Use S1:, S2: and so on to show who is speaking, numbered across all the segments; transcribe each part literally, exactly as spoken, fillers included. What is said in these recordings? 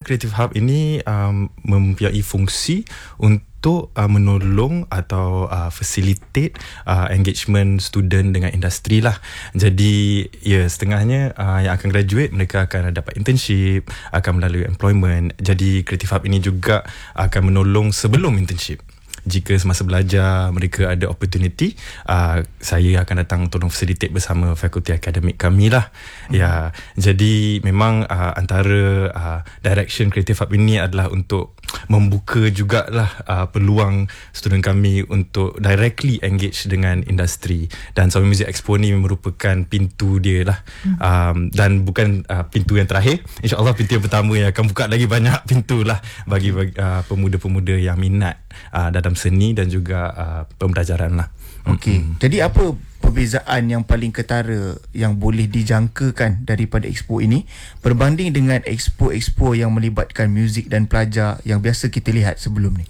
S1: Creative Hub ini um, mempunyai fungsi untuk uh, menolong atau uh, facilitate uh, engagement student dengan industri lah. Jadi ya, setengahnya uh, yang akan graduate, mereka akan dapat internship, akan melalui employment. Jadi Creative Hub ini juga akan menolong sebelum internship. Jika semasa belajar mereka ada opportunity, uh, saya akan datang tolong facilitate bersama fakulti akademik kami lah. Hmm. Ya, jadi memang uh, antara uh, direction Creative Hub ini adalah untuk membuka jugalah uh, peluang student kami untuk directly engage dengan industri. Dan Sawi Music Expo ni merupakan pintu dia lah. Hmm. Um, dan bukan uh, pintu yang terakhir. InsyaAllah pintu yang pertama yang akan buka lagi banyak pintu lah bagi, bagi uh, pemuda-pemuda yang minat uh, dalam seni dan juga uh, pembelajaran lah.
S2: Okey. Mm-hmm. Jadi apa perbezaan yang paling ketara yang boleh dijangkakan daripada expo ini berbanding dengan expo-expo yang melibatkan muzik dan pelajar yang biasa kita lihat sebelum ni?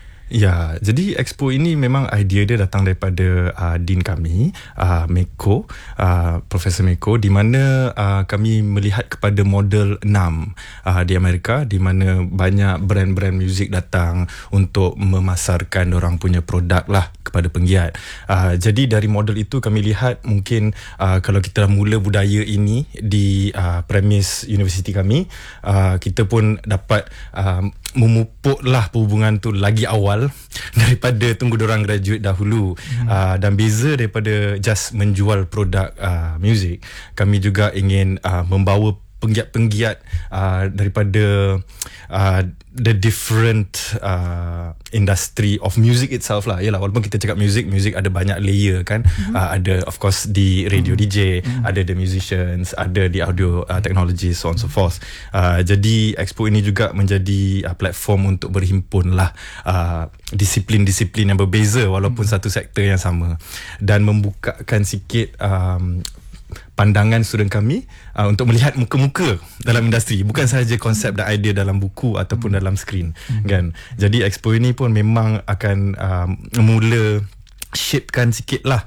S1: Ya, jadi expo ini memang idea dia datang daripada uh, dean kami, uh, Meko, uh, Profesor Meko, di mana uh, kami melihat kepada model enam uh, di Amerika, di mana banyak brand-brand muzik datang untuk memasarkan orang punya produk lah kepada penggiat. Uh, jadi dari model itu kami lihat mungkin uh, kalau kita dah mula budaya ini di uh, premis universiti kami, uh, kita pun dapat uh, memupuklah perhubungan tu lagi awal daripada tunggu dorang graduate dahulu. hmm. uh, dan beza daripada just menjual produk uh, muzik, kami juga ingin uh, membawa penggiat-penggiat uh, daripada uh, the different uh, industry of music itself lah. Yalah, walaupun kita cakap music, music ada banyak layer kan. Mm-hmm. uh, ada of course di radio mm-hmm. D J, mm-hmm. ada the musicians, ada di audio uh, technology, so on so forth. uh, Jadi expo ini juga menjadi uh, platform untuk berhimpun lah uh, disiplin-disiplin yang berbeza walaupun mm-hmm. satu sektor yang sama, dan membukakan sikit um, pandangan student kami uh, untuk melihat muka-muka dalam industri, bukan sahaja konsep dan idea dalam buku ataupun hmm. dalam skrin. hmm. Kan. Jadi expo ini pun memang akan uh, mula shapekan sikit lah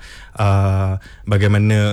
S1: uh, bagaimana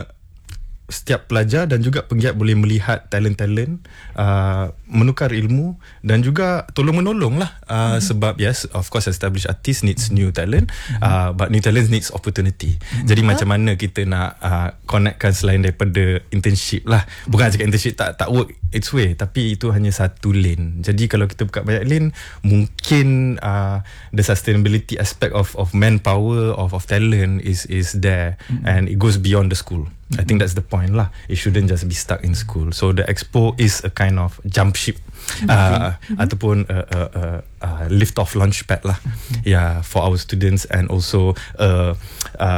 S1: setiap pelajar dan juga penggiat boleh melihat talent-talent, uh, menukar ilmu dan juga tolong-menolong lah. Uh, mm-hmm. Sebab yes, of course established artist needs new talent, mm-hmm. uh, but new talent needs opportunity. Mm-hmm. Jadi huh? macam mana kita nak uh, connectkan selain daripada internship lah. Bukan cakap internship tak tak work its way, tapi itu hanya satu lane. Jadi kalau kita buka banyak lane, mungkin uh, the sustainability aspect of of manpower, of of talent is is there, mm-hmm. and it goes beyond the school. I think that's the point lah. It shouldn't just be stuck in school. So the expo is a kind of jump ship, uh, mm-hmm. ataupun a, a, a, a lift off launch pad lah. Mm-hmm. Yeah, for our students, and also a, a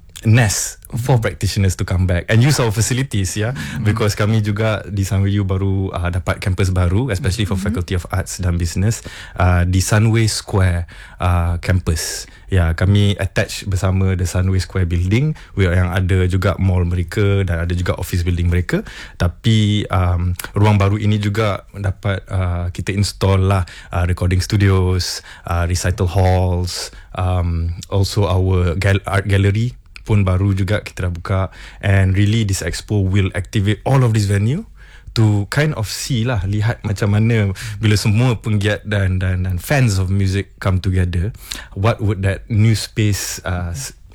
S1: nest for practitioners to come back and use our facilities, yeah. Mm-hmm. Because kami juga di Sunway U baru uh, dapat campus baru, especially for mm-hmm. Faculty of Arts dan Business, uh, di Sunway Square uh, campus. Ya, yeah, kami attach bersama the Sunway Square building, yang ada juga mall mereka dan ada juga office building mereka. Tapi um, ruang baru ini juga dapat uh, kita install lah uh, recording studios, uh, recital halls, um, also our gal- art gallery pun baru juga kita dah buka. And really this expo will activate all of this venue to kind of see lah, lihat macam mana bila semua penggiat dan dan dan fans of music come together, what would that new space uh,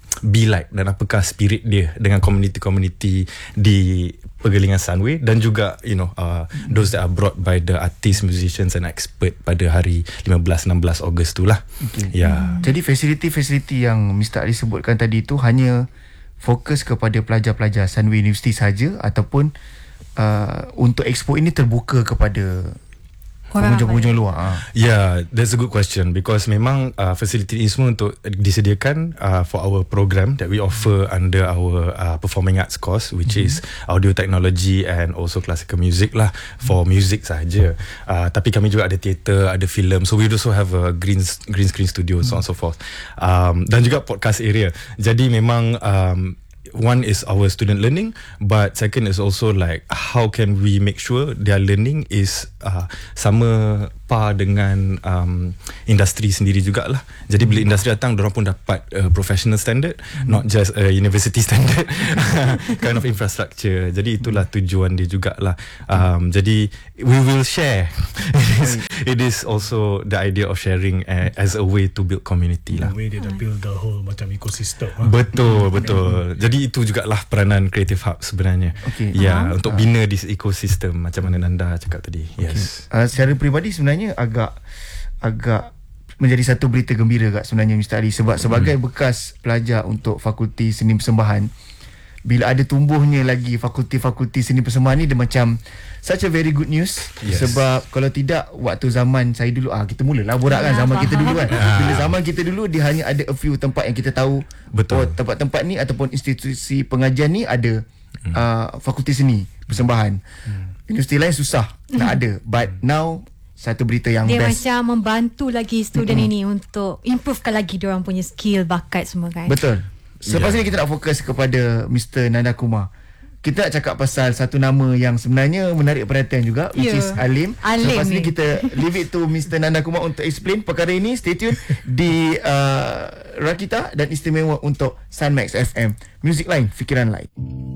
S1: be like, dan apakah spirit dia dengan community-community di pergelingan Sunway, dan juga you know uh, those that are brought by the artists, musicians and expert pada hari lima belas enam belas Ogos tu lah. Okay. Ya. Yeah.
S2: Jadi fasiliti-fasiliti yang Mister Ali sebutkan tadi tu hanya fokus kepada pelajar-pelajar Sunway University saja, ataupun Uh, untuk expo ini terbuka kepada pengunjung-pengunjung luar? Ha.
S1: Yeah, that's a good question, because memang uh, fasiliti ini semua untuk disediakan uh, for our program that we offer under our uh, performing arts course, which mm-hmm. is audio technology and also classical music lah, for music sahaja. Uh, tapi kami juga ada theater, ada film, so we also have a green green screen studio, so on so forth. Um, dan juga podcast area. Jadi memang um, one is our student learning, but second is also like how can we make sure their learning is uh, sama par dengan um, industri sendiri jugalah. Jadi bila industri datang, diorang pun dapat uh, professional standard, hmm. not just a university standard kind of infrastructure. Jadi itulah tujuan dia jugalah. Um, jadi we will share. It is, it is also the idea of sharing uh, as a way to build community lah.
S3: The way dia dah build the whole macam ecosystem.
S1: Betul, betul. Jadi itu jugalah peranan Creative Hub sebenarnya.
S2: Okay.
S1: Ya,
S2: uh-huh.
S1: untuk bina this ecosystem macam mana Nanda cakap tadi. Yes.
S2: Okay. Uh, secara peribadi sebenarnya agak agak menjadi satu berita gembira kat sebenarnya Mister Ali, sebab sebagai hmm. bekas pelajar untuk Fakulti Seni Persembahan, bila ada tumbuhnya lagi fakulti-fakulti seni persembahan ni, dia macam such a very good news. Yes. Sebab kalau tidak, waktu zaman saya dulu, ah kita mulalah borak kan, zaman kita dulu kan. Bila zaman kita dulu, dia hanya ada a few tempat yang kita tahu.
S1: Betul.
S2: Oh, tempat-tempat ni ataupun institusi pengajian ni ada hmm. uh, fakulti seni persembahan. Hmm. Universiti lain susah nak ada. But now satu berita yang
S4: dia
S2: best.
S4: Dia macam membantu lagi student mm-hmm. ini untuk improvekan lagi diorang punya skill, bakat semua kan.
S2: Betul. Selepas yeah. ni kita nak fokus kepada Mister Nanda Kumar. Kita nak cakap pasal satu nama yang sebenarnya menarik perhatian juga, which yeah. is Alim.
S4: Alim.
S2: Selepas ni
S4: ni
S2: kita leave it to Mister Nanda Kumar untuk explain perkara ini. Stay tune di uh, Rakita dan istimewa untuk Sunmax F M. Music lain, fikiran lain.